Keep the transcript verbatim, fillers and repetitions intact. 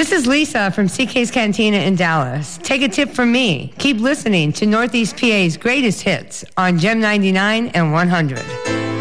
This is Lisa from C K's Cantina in Dallas. Take a tip from me. Keep listening to Northeast P A's greatest hits on Gem ninety-nine and one hundred.